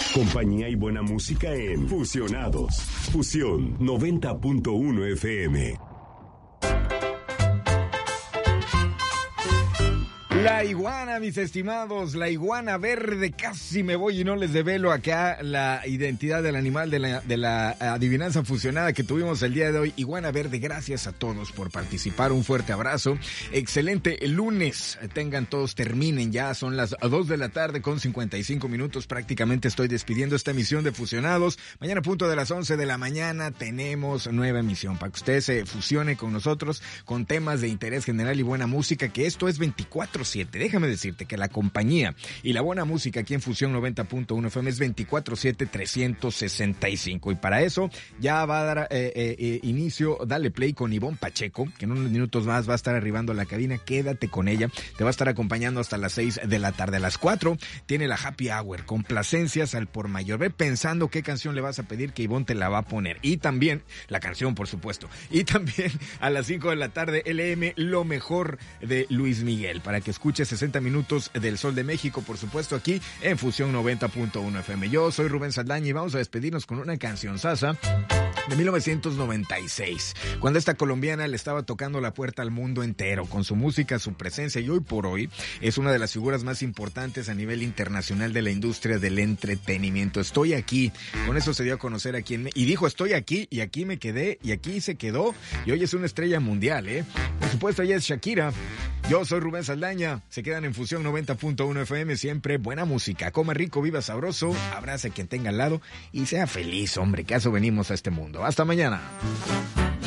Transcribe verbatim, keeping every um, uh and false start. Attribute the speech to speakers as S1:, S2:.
S1: Compañía y buena música en Fusionados. Fusión noventa punto uno F M.
S2: La iguana, mis estimados, la iguana verde, casi me voy y no les develo acá la identidad del animal de la, de la adivinanza fusionada que tuvimos el día de hoy. Iguana verde, gracias a todos por participar, un fuerte abrazo, excelente el lunes, tengan todos, terminen ya, son las dos de la tarde con cincuenta y cinco minutos, prácticamente estoy despidiendo esta emisión de Fusionados. Mañana a punto de las once de la mañana tenemos nueva emisión para que usted se fusione con nosotros con temas de interés general y buena música, que esto es veinticuatro siete. Déjame decirte que la compañía y la buena música aquí en Fusión noventa punto uno F M es veinticuatro siete trescientos sesenta y cinco. Y para eso ya va a dar eh, eh, inicio, dale play con Ivonne Pacheco, que en unos minutos más va a estar arribando a la cabina. Quédate con ella. Te va a estar acompañando hasta las seis de la tarde. A las cuatro tiene la Happy Hour, complacencias al por mayor. Ve pensando qué canción le vas a pedir que Ivonne te la va a poner. Y también, la canción por supuesto. Y también a las cinco de la tarde, L M, lo mejor de Luis Miguel, para que escuche sesenta minutos del Sol de México, por supuesto, aquí en Fusión noventa punto uno F M. Yo soy Rubén Saldaña y vamos a despedirnos con una canción sasa de mil novecientos noventa y seis, cuando esta colombiana le estaba tocando la puerta al mundo entero con su música, su presencia, y hoy por hoy es una de las figuras más importantes a nivel internacional de la industria del entretenimiento. Estoy aquí, con eso se dio a conocer aquí en, y dijo estoy aquí, y aquí me quedé, y aquí se quedó, y hoy es una estrella mundial, ¿eh? Por supuesto, ella es Shakira. Yo soy Rubén Saldaña, se quedan en Fusión noventa punto uno F M, siempre buena música. Coma rico, viva sabroso, abraza a quien tenga al lado y sea feliz, hombre, que a eso venimos a este mundo. Hasta mañana.